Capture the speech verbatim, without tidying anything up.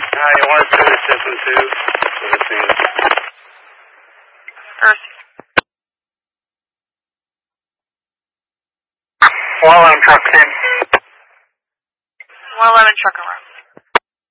Uh, you want to finish this one too? So let's see. Earth. one eleven truck ten. one eleven truck around.